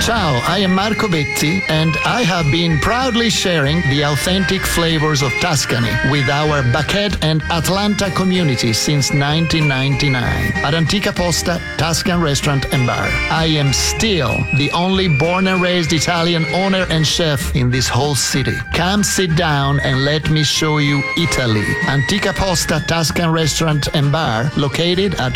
Ciao, I am Marco Betti, and I have been proudly sharing the authentic flavors of Tuscany with our Buckhead and Atlanta community since 1999 at Antica Posta Tuscan Restaurant and Bar. I am still the only born and raised Italian owner and chef in this whole city. Come sit down and let me show you Italy. Antica Posta Tuscan Restaurant and Bar, located at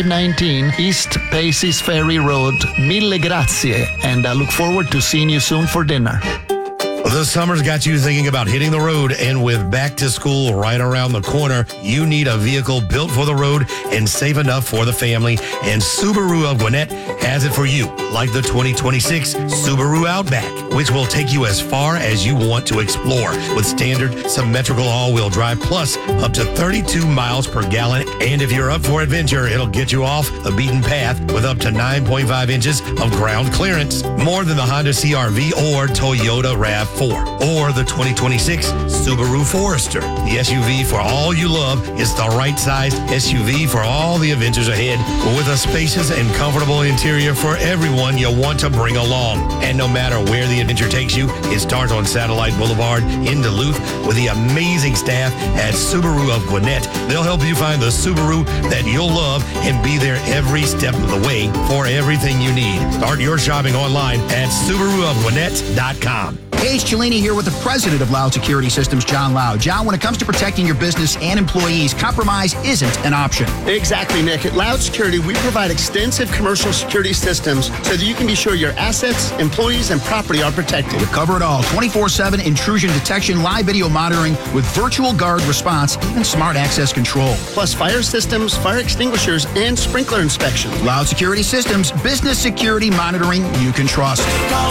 519 East Paces Ferry Road. Mille grazie, and I look forward to seeing you soon for dinner. The summer's got you thinking about hitting the road, and with back to school right around the corner, you need a vehicle built for the road and safe enough for the family, and Subaru of Gwinnett has it for you, like the 2026 Subaru Outback, which will take you as far as you want to explore with standard symmetrical all-wheel drive plus up to 32 miles per gallon. And if you're up for adventure, it'll get you off the beaten path with up to 9.5 inches of ground clearance, more than the Honda CR-V or Toyota RAV4 or the 2026 Subaru Forester. The SUV for all you love is the right size SUV for all the adventures ahead, with a spacious and comfortable interior for everyone you want to bring along. And no matter where the adventure takes you, it starts on Satellite Boulevard in Duluth with the amazing staff at Subaru of Gwinnett. They'll help you find the Subaru that you'll love and be there every step of the way for everything you need. Start your shopping online at SubaruofGwinnett.com. Hey, it's Cellini here with the president of Loud Security Systems, John Loud. John, when it comes to protecting your business and employees, compromise isn't an option. Exactly, Nick. At Loud Security, we provide extensive commercial security systems so that you can be sure your assets, employees, and property are protected. We cover it all. 24/7 intrusion detection, live video monitoring with virtual guard response, even smart access control. Plus fire systems, fire extinguishers, and sprinkler inspection. Loud Security Systems, business security monitoring you can trust. Call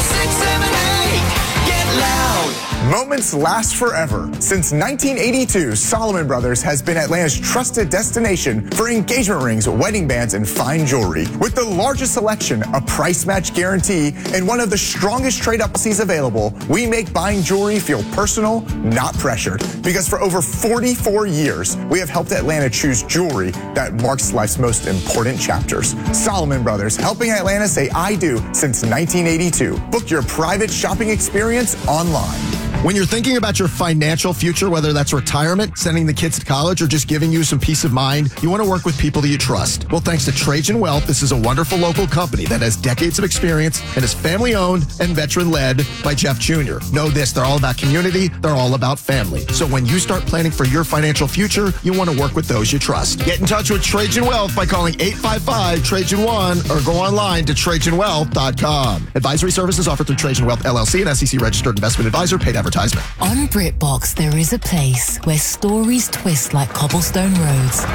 678. Get loud. Moments last forever. Since 1982, Solomon Brothers has been Atlanta's trusted destination for engagement rings, wedding bands, and fine jewelry. With the largest selection, a price match guarantee, and one of the strongest trade-up policies available, we make buying jewelry feel personal, not pressured. Because for over 44 years, we have helped Atlanta choose jewelry that marks life's most important chapters. Solomon Brothers, helping Atlanta say I do since 1982. Book your private shopping experience online. When you're thinking about your financial future, whether that's retirement, sending the kids to college, or just giving you some peace of mind, you want to work with people that you trust. Well, thanks to Trajan Wealth, this is a wonderful local company that has decades of experience and is family-owned and veteran-led by Jeff Jr. Know this, they're all about community, they're all about family. So when you start planning for your financial future, you want to work with those you trust. Get in touch with Trajan Wealth by calling 855-TRAJAN-1 or go online to TrajanWealth.com. Advisory services offered through Trajan Wealth LLC, an SEC-registered investment advisor, paid advertisement. On BritBox, there is a place where stories twist like cobblestone roads,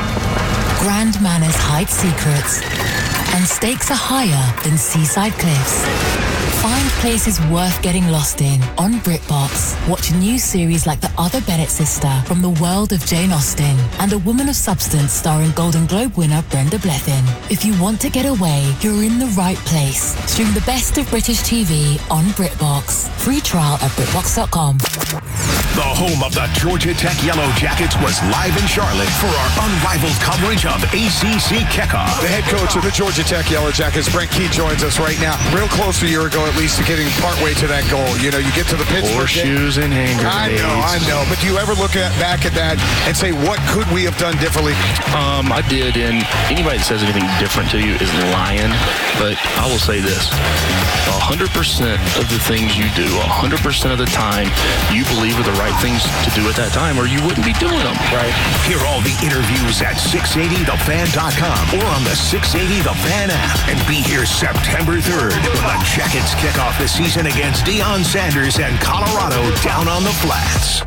grand manners hide secrets, and stakes are higher than seaside cliffs. Find places worth getting lost in on BritBox. Watch new series like The Other Bennett Sister from the world of Jane Austen and A Woman of Substance starring Golden Globe winner Brenda Blethyn. If you want to get away, you're in the right place. Stream the best of British TV on BritBox. Free trial at BritBox.com. The home of the Georgia Tech Yellow Jackets was live in Charlotte for our unrivaled coverage of ACC kickoff. The head coach of the Georgia Tech Yellow Jackets, Brent Key, joins us right now. Real close a year ago, at least, to getting partway to that goal. You know, you get to the Pittsburgh horseshoes and hand grenades. I know. But do you ever look back at that and say, what could we have done differently? I did, and anybody that says anything different to you is lying. But I will say this: 100% of the things you do, 100% of the time, you believe are the right things to do at that time, or you wouldn't be doing them. Right. Hear all the interviews at 680thefan.com or on the 680 The Fan app, and be here September 3rd when the Jackets kick off the season against Deion Sanders and Colorado down on the Flats.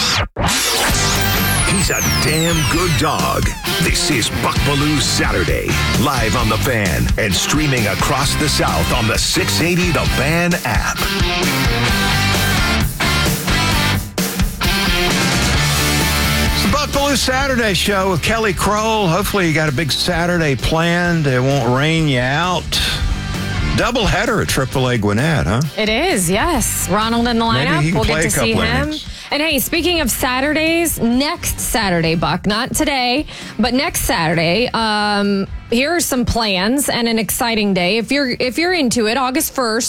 He's a damn good dog. This is Buckbaloo Saturday, live on The Fan and streaming across the South on the 680 The Fan app. Buckbaloo Saturday show with Kelly Kroll. Hopefully you got a big Saturday planned. It won't rain you out. Double header at AAA Gwinnett, huh? It is, yes. Ronald in the lineup. We'll get to see him. And hey, speaking of Saturdays, next Saturday, Buck, not today, but next Saturday, here are some plans and an exciting day. If you're into it, August 1st,